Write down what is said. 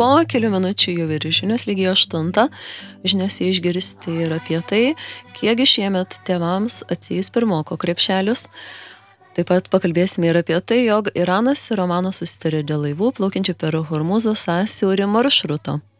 po kelių minučių jau ir žinios lygiai 8. Žiniose išgirsti ir apie tai, kiekgi šiemet tėvams atsieis pirmoko krepšelius. Taip pat pakalbėsime ir apie tai, jog Iranas ir Omanas susitarė dėl laivų plaukiančių per Hormūzo sąsiaurį maršruto.